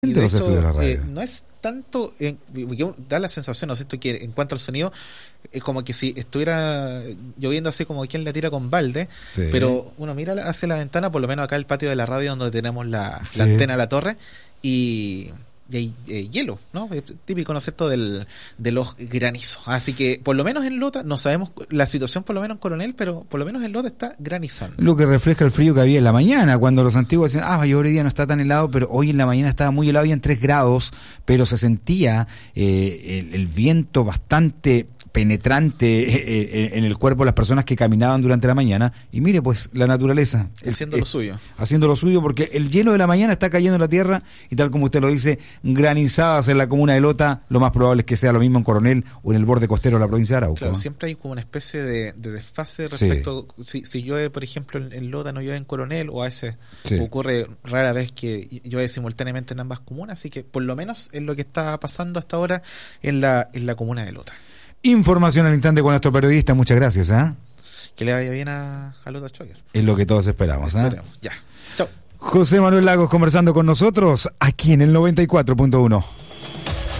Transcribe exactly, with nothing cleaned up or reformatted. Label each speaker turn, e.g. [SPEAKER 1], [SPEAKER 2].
[SPEAKER 1] Y de hecho,
[SPEAKER 2] de la radio.
[SPEAKER 1] Eh, no es tanto, eh, da la sensación, ¿no es cierto?, que en cuanto al sonido, es como que si estuviera lloviendo así como quien la tira con balde, sí. Pero uno mira hacia la ventana, por lo menos acá el patio de la radio donde tenemos la, sí. la antena a la torre, y... y hay eh, hielo, ¿no? Es típico, ¿no es cierto?, del, de los granizos. Así que, por lo menos en Lota, no sabemos la situación, por lo menos en Coronel, pero por lo menos en Lota está granizando.
[SPEAKER 2] Lo que refleja el frío que había en la mañana, cuando los antiguos decían, ah, hoy día no está tan helado, pero hoy en la mañana estaba muy helado, habían tres grados, pero se sentía eh, el, el viento bastante penetrante en el cuerpo de las personas que caminaban durante la mañana. Y mire, pues, la naturaleza
[SPEAKER 1] haciendo
[SPEAKER 2] es,
[SPEAKER 1] lo suyo
[SPEAKER 2] haciendo lo suyo, porque el hielo de la mañana está cayendo en la tierra, y tal como usted lo dice, granizadas en la comuna de Lota, lo más probable es que sea lo mismo en Coronel o en el borde costero de la provincia de Arauco.
[SPEAKER 1] Claro, ¿no? Siempre hay como una especie de, de desfase respecto, sí. si, si llueve, por ejemplo, en, en Lota, no llueve en Coronel, o a veces sí. ocurre rara vez que llueve simultáneamente en ambas comunas, así que por lo menos es lo que está pasando hasta ahora en la, en la comuna de Lota.
[SPEAKER 2] Información al instante con nuestro periodista, muchas gracias. ¿eh?
[SPEAKER 1] Que le vaya bien a, a Lota Schwager.
[SPEAKER 2] Es lo que todos esperamos. ¿eh?
[SPEAKER 1] Esperemos. Ya. Chao.
[SPEAKER 2] José Manuel Lagos conversando con nosotros aquí en el noventa y cuatro punto uno.